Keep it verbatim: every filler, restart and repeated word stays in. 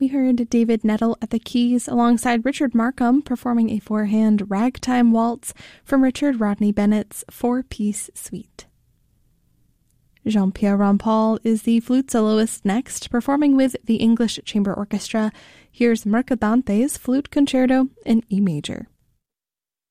we heard David Nettle at the keys alongside Richard Markham performing a four-hand ragtime waltz from Richard Rodney Bennett's four-piece suite. Jean-Pierre Rampal is the flute soloist next, performing with the English Chamber Orchestra. Here's Mercadante's Flute Concerto in E major.